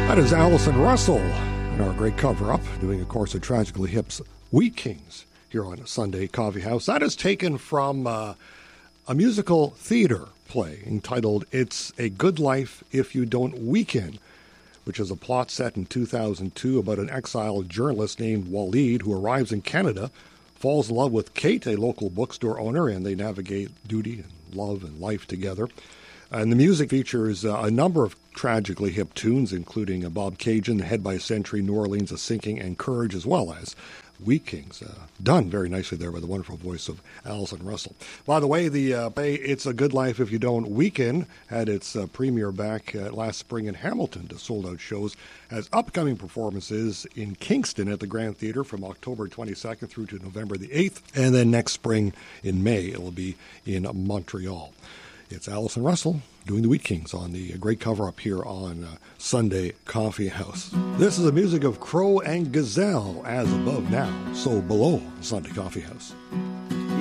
That is Allison Russell in our great cover-up, doing, of course, a Tragically Hip's Wheat Kings here on Sunday Coffee House. That is taken from a musical theater play entitled It's a Good Life If You Don't Weekend, which is a plot set in 2002 about an exiled journalist named Waleed who arrives in Canada, falls in love with Kate, a local bookstore owner, and they navigate duty and love and life together. And the music features a number of Tragically Hip tunes, including Bob Cajun, Head by Century, New Orleans, A Sinking, and Courage, as well as Wheat Kings. Done very nicely there by the wonderful voice of Allison Russell. By the way, the play It's a Good Life If You Don't Weekend had its premiere back last spring in Hamilton to sold-out shows, has upcoming performances in Kingston at the Grand Theatre from October 22nd through to November the 8th, and then next spring in May it will be in Montreal. It's Allison Russell doing the Wheat Kings on the great cover-up here on Sunday Coffee House. This is the music of Crow and Gazelle, As Above Now, So Below, Sunday Coffee House.